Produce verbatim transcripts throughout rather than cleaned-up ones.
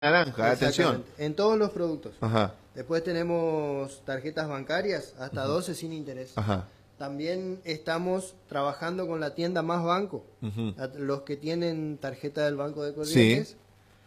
naranja, atención. En todos los productos. Ajá. Después tenemos tarjetas bancarias, hasta Uh-huh. doce sin interés. Ajá. También estamos trabajando con la tienda Más Banco. Uh-huh. Los que tienen tarjeta del Banco de Corrientes, Sí.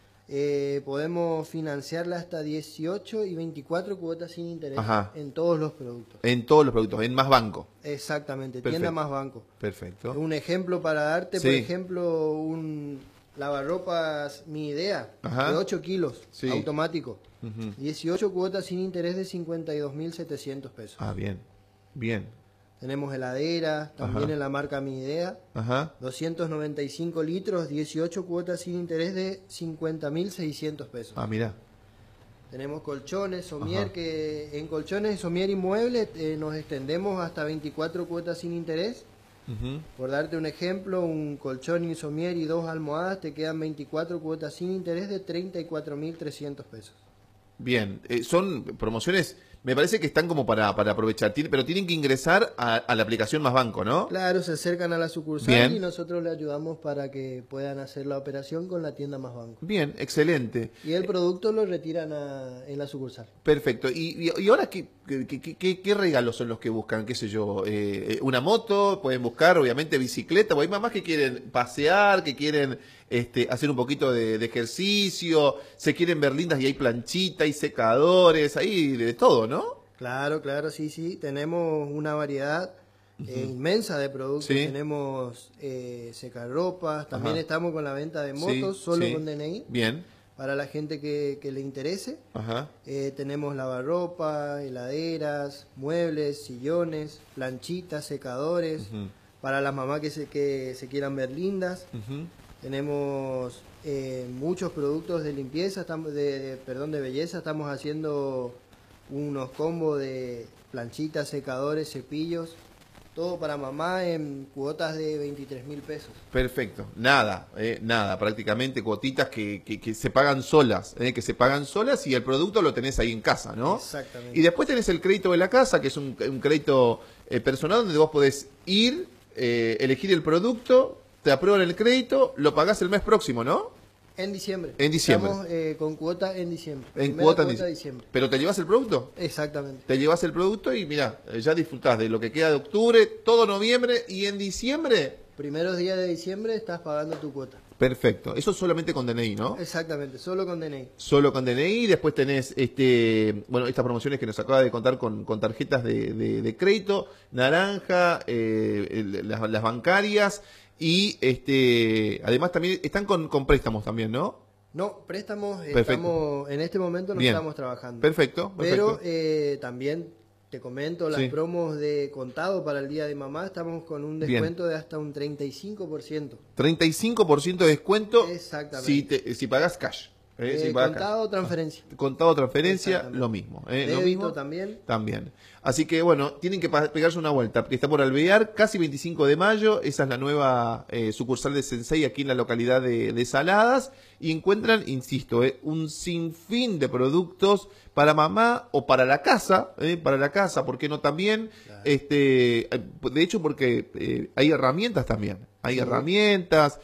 eh, podemos financiarla hasta dieciocho y veinticuatro cuotas sin interés. Ajá. En todos los productos. En todos los productos, en Más Banco. Exactamente, Perfecto. tienda Más Banco. Perfecto. Un ejemplo para darte, Sí. por ejemplo, un lavarropas Mi Idea, Ajá. de ocho kilos, Sí. automático. Uh-huh. dieciocho cuotas sin interés de cincuenta y dos mil setecientos pesos. Ah, bien. Bien. Tenemos heladera, también Ajá. en la marca Mi Idea. Ajá. doscientos noventa y cinco litros, dieciocho cuotas sin interés de cincuenta mil seiscientos pesos. Ah, mirá. Tenemos colchones, somier, Ajá. que en colchones, somier y muebles eh, nos extendemos hasta veinticuatro cuotas sin interés. Uh-huh. Por darte un ejemplo, un colchón y somier y dos almohadas te quedan veinticuatro cuotas sin interés de treinta y cuatro mil trescientos pesos. Bien. Eh, son promociones, me parece que están como para, para aprovechar, Tien- pero tienen que ingresar a, a la aplicación Más Banco, ¿no? Claro, se acercan a la sucursal Bien. y nosotros le ayudamos para que puedan hacer la operación con la tienda Más Banco. Bien, excelente. Y el producto lo retiran a- en la sucursal. Perfecto. ¿Y, y, y ahora qué, qué, qué- qué- qué regalos son los que buscan? ¿Qué sé yo? Eh, ¿Una moto? Pueden buscar, obviamente, bicicleta. Porque hay mamás que quieren pasear, que quieren este, hacer un poquito de, de ejercicio, se quieren ver lindas y hay planchita, hay secadores, hay de todo, ¿no? Claro, claro, sí, sí. Tenemos una variedad eh, inmensa de productos. Sí. Tenemos eh, secarropas. También Ajá. estamos con la venta de Sí, motos, solo sí. con D N I. Bien. Para la gente que, que le interese. Ajá. Eh, tenemos lavarropa, heladeras, muebles, sillones, planchitas, secadores. Ujú. Para las mamás que se, que se quieran ver lindas. Ujú. Tenemos eh, muchos productos de limpieza, estamos de, de- perdón, de belleza. Estamos haciendo unos combos de planchitas, secadores, cepillos. Todo para mamá en cuotas de veintitrés mil pesos. Perfecto, nada, eh, nada, prácticamente cuotitas que, que, que se pagan solas, eh, que se pagan solas y el producto lo tenés ahí en casa, ¿no? Exactamente. Y después tenés el crédito de la casa, que es un, un crédito eh, personal donde vos podés ir, eh, elegir el producto, te aprueban el crédito, lo pagás el mes próximo, ¿no? En diciembre. En diciembre. Estamos eh, con cuota en diciembre. En Primera cuota en cuota dic- de diciembre. Pero te llevas el producto. Exactamente. Te llevas el producto y mirá, eh, ya disfrutás de lo que queda de octubre, todo noviembre y en diciembre. Primeros días de diciembre estás pagando tu cuota. Perfecto, eso solamente con D N I, ¿no? Exactamente, solo con D N I. Solo con D N I, después tenés este, bueno, estas promociones que nos acaba de contar con, con tarjetas de, de- de crédito, naranja, eh, el- las, las bancarias y este, además también están con, con préstamos también, ¿no? No, préstamos, Perfecto. estamos, en este momento no Bien. estamos trabajando. Perfecto, perfecto. Pero eh, también te comento, las Sí. promos de contado para el Día de Mamá, estamos con un Bien. descuento de hasta un treinta y cinco por ciento. treinta y cinco por ciento de descuento Exactamente. si, te, si pagás cash. eh, Eh, si pagás contado o cash. transferencia. Contado o transferencia, Exactamente. lo mismo. eh, lo Débito mismo. también. También. Así que bueno, tienen que pa- pegarse una vuelta, porque está por Alvear, casi veinticinco de mayo, esa es la nueva eh, sucursal de Sensei aquí en la localidad de, de Saladas, y encuentran, insisto, eh, un sinfín de productos para mamá o para la casa, eh, para la casa, ¿por qué no también? Claro. Este, eh, de hecho, porque eh, hay herramientas también, hay Sí. herramientas,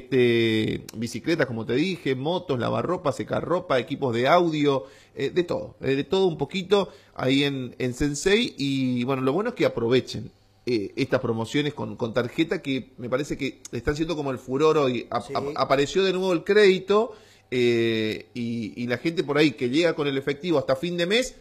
este, bicicletas, como te dije, motos, lavarropa, secarropa, equipos de audio, eh, de todo, eh, de todo un poquito ahí en, en Sensei. Y bueno, lo bueno es que aprovechen eh, estas promociones con, con tarjeta que me parece que están siendo como el furor hoy. A- Sí. a- apareció de nuevo el crédito eh, y, y la gente por ahí que llega con el efectivo hasta fin de mes.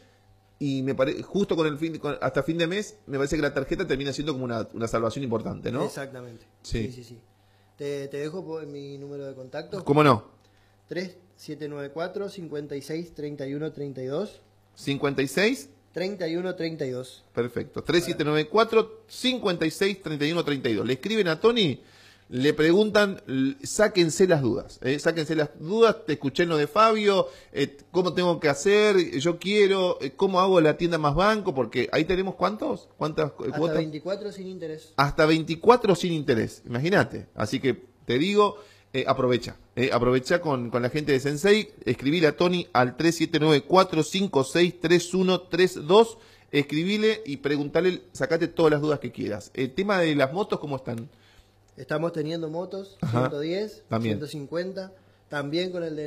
Y me parece, justo con el fin, con- hasta fin de mes, me parece que la tarjeta termina siendo como una, una salvación importante, ¿no? Exactamente. Sí. Sí, sí, sí. Te, te dejo por mi número de contacto. ¿Cómo no? tres siete nueve cuatro, cinco seis, tres uno tres dos. cincuenta y seis, treinta y uno treinta y dos. perfecto. tres siete nueve cuatro, cinco seis, tres uno tres dos. Le escriben a Tony, le preguntan, l- sáquense las dudas. eh, sáquense las dudas. Te escuché en lo de Fabio. eh, ¿Cómo tengo que hacer? Yo quiero. eh, ¿Cómo hago la tienda Más Banco? Porque ahí tenemos ¿cuántos? ¿Cuántas eh, Hasta cuotas? veinticuatro sin interés. Hasta veinticuatro sin interés, imagínate. Así que te digo, eh, aprovecha, eh, aprovecha con, con la gente de Sensei, escribile a Tony al tres siete nueve cuatro, cinco seis, tres uno tres dos, escribile y preguntale, sacate todas las dudas que quieras. El tema de las motos, ¿cómo están? Estamos teniendo motos, Ajá. ciento diez, También. ciento cincuenta, también con el D N I.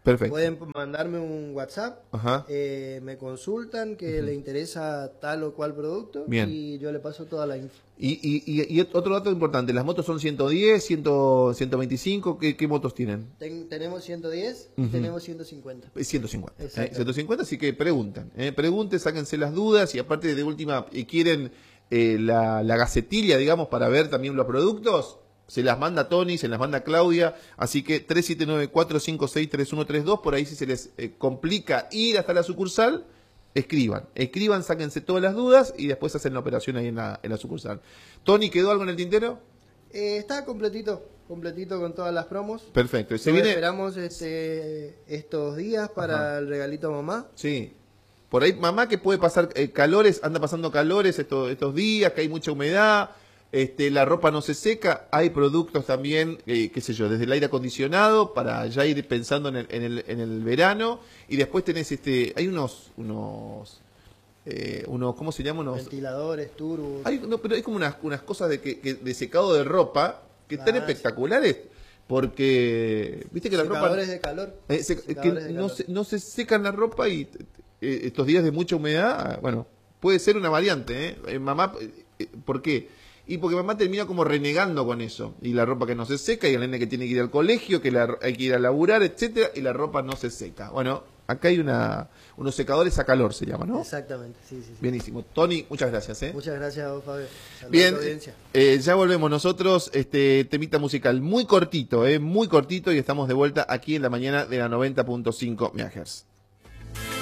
Perfecto. Pueden mandarme un WhatsApp, Ajá. eh, me consultan que Ujú. le interesa tal o cual producto Bien. y yo le paso toda la info. Y, y, y, y otro dato importante, ¿las motos son ciento diez, cien, ciento veinticinco? ¿Qué, qué motos tienen? Ten- tenemos ciento diez y Ujú. tenemos ciento cincuenta. Eh, ciento cincuenta. ¿eh? Exacto. ciento cincuenta, así que pregunten. ¿eh? Pregunten, sáquense las dudas y aparte de última, eh, quieren eh, la, la gacetilla, digamos, para ver también los productos, se las manda Tony, se las manda Claudia, así que tres siete nueve, cuatro cinco seis, tres uno tres dos, por ahí si se les eh, complica ir hasta la sucursal, escriban, escriban, sáquense todas las dudas y después hacen la operación ahí en la, en la sucursal. Tony, ¿quedó algo en el tintero? Eh, está completito, completito con todas las promos. Perfecto. ¿Se Nos viene? esperamos este, estos días para Ajá. el regalito a mamá. Sí. Por ahí, mamá, que puede pasar eh, calores, anda pasando calores estos, estos días, que hay mucha humedad, este, la ropa no se seca, hay productos también, eh, qué sé yo, desde el aire acondicionado para ya ir pensando en el, en el, en el verano, y después tenés, este, hay unos, unos, eh, unos, ¿cómo se llama? Unos, Ventiladores, turbos. hay, no, pero hay como unas, unas cosas de, que, que- de secado de ropa que están Ah, espectaculares, porque, viste que la ropa... secadores de calor. Eh, se- Secadores que de no, calor. se, no se secan la ropa y eh, estos días de mucha humedad, bueno, puede ser una variante, ¿eh? Eh, mamá, eh, ¿por qué? Y porque mamá termina como renegando con eso. Y la ropa que no se seca, y el nene que tiene que ir al colegio, que la- hay que ir a laburar, etcétera, y la ropa no se seca. Bueno, acá hay una unos secadores a calor, se llama, ¿no? Exactamente, sí, sí, sí. Bienísimo. Tony, muchas gracias, ¿eh? Muchas gracias a vos, Fabio. Saludos a Bien, la audiencia. eh, ya volvemos nosotros, este temita musical muy cortito, eh, muy cortito, y estamos de vuelta aquí en la mañana de la noventa punto cinco megahertz.